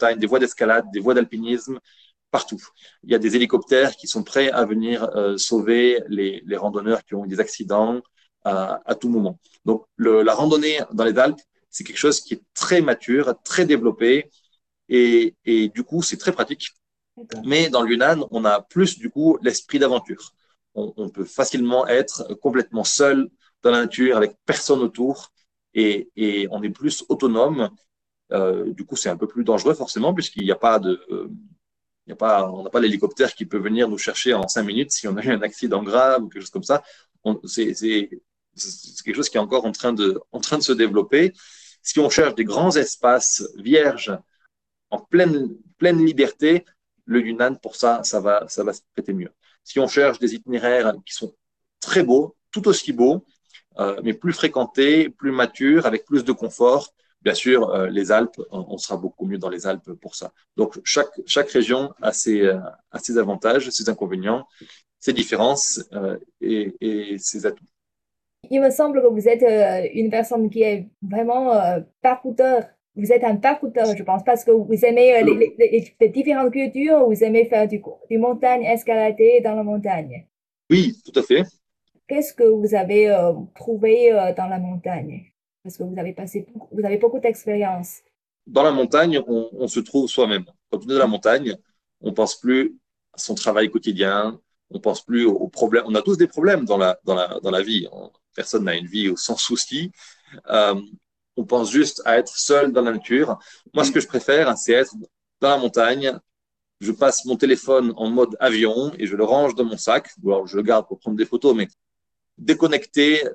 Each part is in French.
montagne, des voies d'escalade, des voies d'alpinisme, partout. Il y a des hélicoptères qui sont prêts à venir sauver les randonneurs qui ont eu des accidents à tout moment. Donc, la randonnée dans les Alpes, c'est quelque chose qui est très mature, très développé et du coup, c'est très pratique. Mais dans le Yunnan, on a plus du coup l'esprit d'aventure. On peut facilement être complètement seul dans la nature avec personne autour et on est plus autonome. Du coup, c'est un peu plus dangereux forcément puisqu'il n'y a pas de, il y a pas, on n'a pas l'hélicoptère qui peut venir nous chercher en 5 minutes si on a eu un accident grave ou quelque chose comme ça. C'est quelque chose qui est encore en train de se développer. Si on cherche des grands espaces vierges en pleine liberté, le Yunnan, pour ça, ça va se prêter mieux. Si on cherche des itinéraires qui sont très beaux, tout aussi beaux, mais plus fréquentés, plus matures, avec plus de confort, bien sûr, les Alpes, on sera beaucoup mieux dans les Alpes pour ça. Donc, chaque région a ses avantages, ses inconvénients, ses différences et ses atouts. Il me semble que vous êtes une personne qui est vraiment parcoureur. Vous êtes un parcoureur, je pense, parce que vous aimez les différentes cultures, vous aimez faire du montagne, escalader dans la montagne. Oui, tout à fait. Qu'est-ce que vous avez trouvé dans la montagne? Parce que vous avez beaucoup d'expérience. Dans la montagne, on se trouve soi-même. Quand on est dans la montagne, on pense plus à son travail quotidien, on pense plus aux problèmes. On a tous des problèmes dans la vie. Personne n'a une vie sans souci. Euh, on pense juste à être seul dans la nature. Moi, ce que je préfère, c'est être dans la montagne. Je passe mon téléphone en mode avion et je le range dans mon sac. Ou alors, je le garde pour prendre des photos, mais déconnecté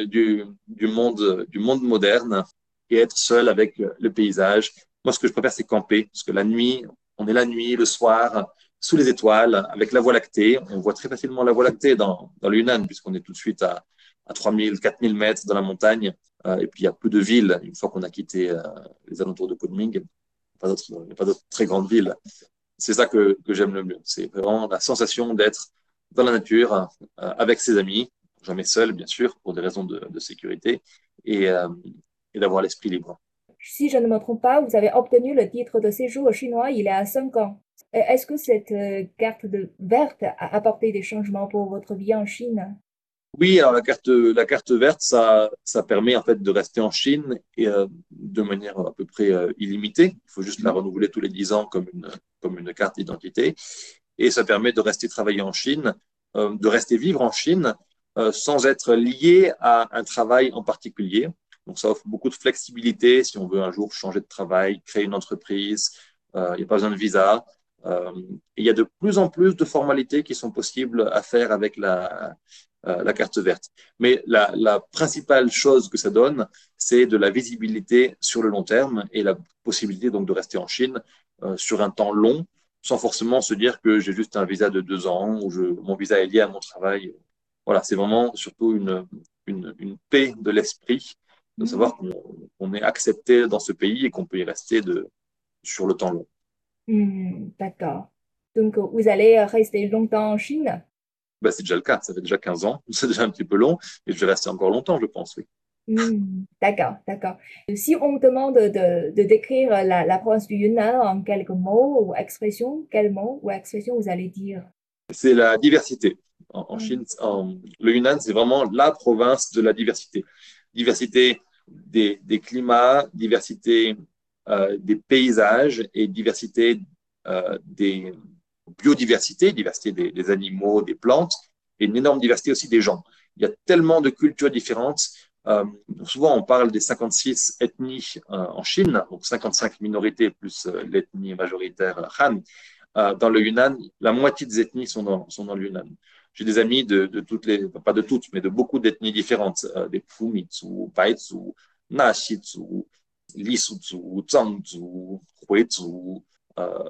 du monde moderne et être seul avec le paysage. Moi, ce que je préfère, c'est camper, parce que la nuit, on est la nuit, le soir, sous les étoiles, avec la Voie lactée. On voit très facilement la Voie lactée dans le Yunnan, puisqu'on est tout de suite à 3000, 4000 mètres dans la montagne. Et puis, il y a peu de villes. Une fois qu'on a quitté les alentours de Kunming, il n'y a pas d'autres très grandes villes. C'est ça que j'aime le mieux. C'est vraiment la sensation d'être dans la nature avec ses amis, jamais seul, bien sûr, pour des raisons de sécurité, et, euh, et d'avoir l'esprit libre. Si je ne me trompe pas, vous avez obtenu le titre de séjour chinois il y a 5 ans. Est-ce que cette carte verte a apporté des changements pour votre vie en Chine? Oui, alors la carte verte, ça permet en fait de rester en Chine et de manière à peu près illimitée. Il faut juste la renouveler tous les 10 ans comme une carte d'identité. Et ça permet de rester travailler en Chine, de rester vivre en Chine sans être lié à un travail en particulier. Donc ça offre beaucoup de flexibilité si on veut un jour changer de travail, créer une entreprise. Il n'y a pas besoin de visa. Et il y a de plus en plus de formalités qui sont possibles à faire avec la carte verte. Mais la principale chose que ça donne, c'est de la visibilité sur le long terme et la possibilité donc de rester en Chine sur un temps long sans forcément se dire que j'ai juste un visa de 2 ans ou mon visa est lié à mon travail. Voilà, c'est vraiment surtout une paix de l'esprit de savoir qu'on est accepté dans ce pays et qu'on peut y rester sur le temps long. D'accord. Donc, vous allez rester longtemps en Chine? Ben, c'est déjà le cas, ça fait déjà 15 ans, c'est déjà un petit peu long et je vais rester encore longtemps, je pense, oui. D'accord, d'accord. Si on me demande de décrire la province du Yunnan en quelques mots ou expressions, quels mots ou expressions vous allez dire? C'est la diversité. En Mm. Chine, le Yunnan, c'est vraiment la province de la diversité. Diversité des climats, diversité des paysages et diversité des biodiversités, diversité des animaux, des plantes, et une énorme diversité aussi des gens. Il y a tellement de cultures différentes. Souvent, on parle des 56 ethnies en Chine, donc 55 minorités plus l'ethnie majoritaire Han. Dans le Yunnan, la moitié des ethnies sont dans le Yunnan. J'ai des amis de toutes les, pas de toutes, mais de beaucoup d'ethnies différentes, des Phumitsu, Baitsu, Nashitsu, Lisutsu, Zhangzu, Huizu, euh,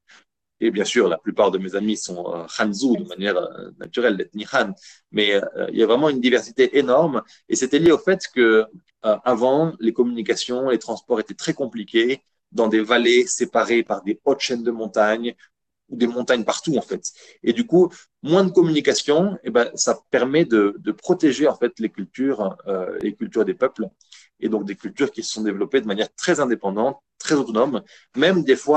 et bien sûr, la plupart de mes amis sont Hanzu de manière naturelle, l'ethnie Han. Mais il y a vraiment une diversité énorme. Et c'était lié au fait que avant, les communications, les transports étaient très compliqués dans des vallées séparées par des hautes chaînes de montagnes ou des montagnes partout en fait. Et du coup, moins de communication, eh ben, ça permet de protéger en fait les cultures des peuples et donc des cultures qui se sont développées de manière très indépendante, très autonome, même des fois